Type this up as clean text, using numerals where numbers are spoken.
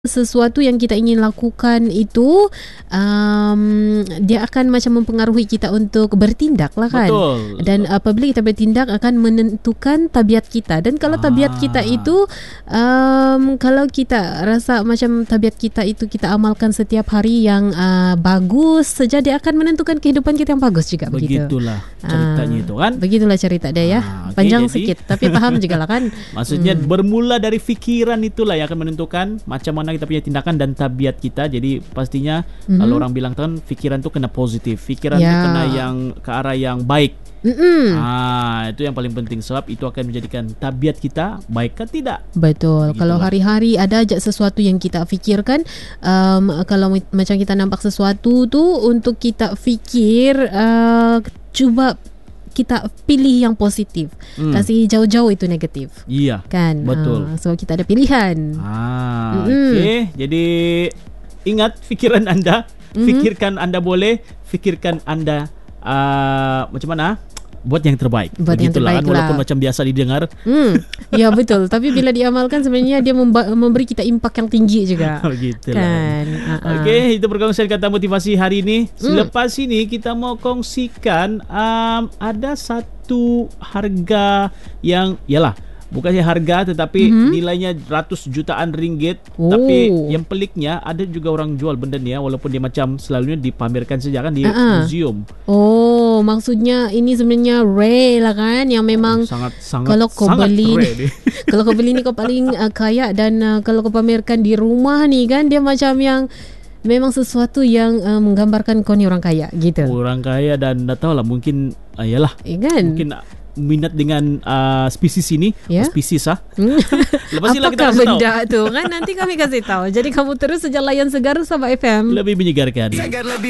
sesuatu yang kita ingin lakukan itu dia akan macam mempengaruhi kita untuk bertindak lah kan. Betul. Dan apabila kita bertindak akan menentukan tabiat kita. Dan kalau tabiat kita itu kalau kita rasa macam tabiat kita itu kita amalkan setiap hari yang bagus saja, dia akan menentukan kehidupan kita yang bagus juga. Begitulah ceritanya itu kan. Begitulah cerita dia ya. Panjang sikit tapi paham juga lah kan. Maksudnya bermula dari fikiran itulah yang akan menentukan macam mana kita punya tindakan dan tabiat kita. Jadi pastinya kalau orang bilang kan fikiran tu kena positif, fikiran tu kena yang ke arah yang baik. Itu yang paling penting sebab itu akan menjadikan tabiat kita baik kan tidak. Betul. Begitulah. Kalau hari-hari ada aja sesuatu yang kita fikirkan, kalau macam kita nampak sesuatu tu untuk kita fikir, cuba kita pilih yang positif. Kasih jauh-jauh itu negatif. Iya. Kan? Betul. So kita ada pilihan. Okey. Jadi ingat fikiran anda, fikirkan anda boleh, fikirkan anda macam mana? Buat yang terbaik. Begitulah kan, walaupun macam biasa didengar. Ya betul. Tapi bila diamalkan sebenarnya dia memberi kita impak yang tinggi juga. Begitulah kan. Okey, itu perkongsian kata motivasi hari ini. Selepas ini kita mau kongsikan ada satu harga yang yalah, bukannya harga tetapi nilainya ratus jutaan ringgit. Tapi yang peliknya ada juga orang jual benda ni walaupun dia macam selalunya dipamerkan saja kan di museum. Maksudnya ini sebenarnya rare lah kan, yang memang sangat kalau kau beli kalau kau beli ni kau paling kaya. Dan kalau kau pamerkan di rumah ni kan, dia macam yang memang sesuatu yang menggambarkan kau ni orang kaya gitu. Orang kaya dan tak tahulah mungkin yalah kan? Mungkin minat dengan spesies ini, spesies Lepas ni lah kita kasih tahu. Apakah benda tu kan nanti kami kasih tahu. Jadi kamu terus saja layan Segar Sabah FM. Lebih menyegarkan.